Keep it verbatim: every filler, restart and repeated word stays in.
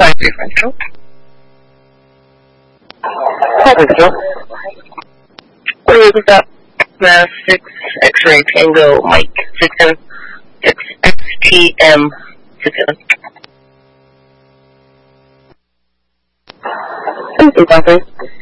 Five differential. Differential. Wait, was that? Mass six X-ray Tango Mike six seven six X T M six seven. Thank you, Doctor.